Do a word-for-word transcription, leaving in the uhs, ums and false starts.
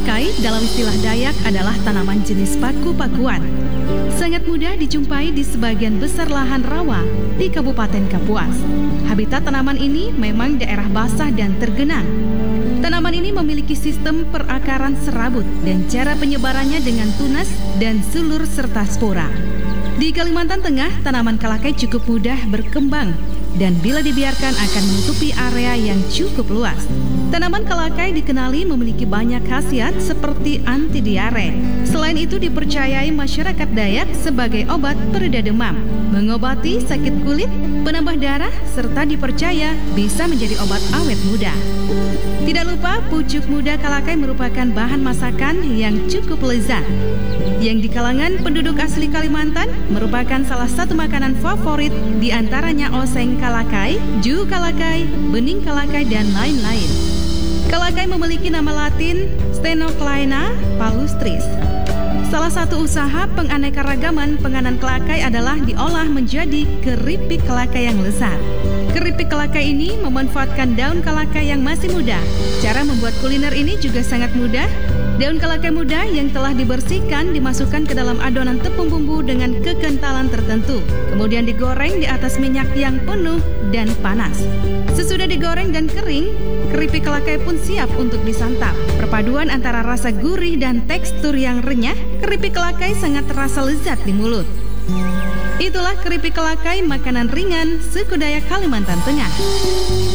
Kalakai dalam istilah Dayak adalah tanaman jenis paku-pakuan. Sangat mudah dijumpai di sebagian besar lahan rawa di Kabupaten Kapuas. Habitat tanaman ini memang daerah basah dan tergenang. Tanaman ini memiliki sistem perakaran serabut dan cara penyebarannya dengan tunas dan sulur serta spora. Di Kalimantan Tengah, tanaman kalakai cukup mudah berkembang dan bila dibiarkan akan menutupi area yang cukup luas. Tanaman kalakai dikenali memiliki banyak khasiat seperti anti diare. Selain itu dipercayai masyarakat Dayak sebagai obat pereda demam, mengobati sakit kulit, penambah darah, serta dipercaya bisa menjadi obat awet muda. Tidak lupa, pucuk muda kalakai merupakan bahan masakan yang cukup lezat, yang di kalangan penduduk asli Kalimantan merupakan salah satu makanan favorit, di antaranya oseng kalakai, ju kalakai, bening kalakai, dan lain-lain. Kalakai memiliki nama latin Stenoclaena palustris. Salah satu usaha penganekaragaman penganan kalakai adalah diolah menjadi keripik kalakai yang lezat. Keripik kalakai ini memanfaatkan daun kalakai yang masih muda. Cara membuat kuliner ini juga sangat mudah. Daun kalakai muda yang telah dibersihkan dimasukkan ke dalam adonan tepung bumbu dengan kekentalan tertentu. Kemudian digoreng di atas minyak yang penuh dan panas. Sesudah digoreng dan kering, keripik kalakai pun siap untuk disantap. Perpaduan antara rasa gurih dan tekstur yang renyah, keripik kalakai sangat terasa lezat di mulut. Itulah keripik kalakai, makanan ringan suku Dayak Kalimantan Tengah.